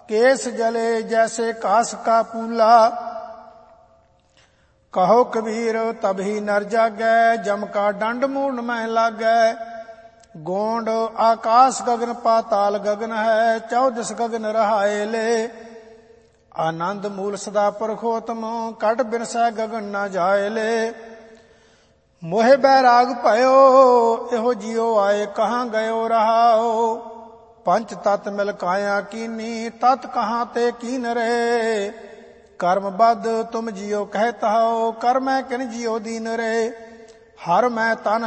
Case जले जैसे कास का पूला। कहो कबीर तभी नर जागै, जम का दंड मूंड में लागै। गोंड आकाश गगन पाताल गगन है, चौदस गगन रहाए ले। आनंद मूल सदा परखोतम, कट बिनसै गगन न जाए ले। मोहे बैराग भयो एहो जियो आए, कहाँ गयो रहाओ। पंच तत् मिल काया कीनी, तत् कहाँ ते कीन रे। कर्म बद तुम जियो कहता हो, कर मैं किन जियो दीन रे। हर मैं तन